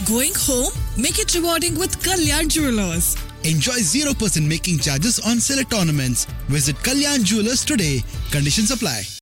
Going home? Make it rewarding with Kalyan Jewelers. Enjoy 0% making charges on select ornaments. Visit Kalyan Jewelers today. Conditions apply.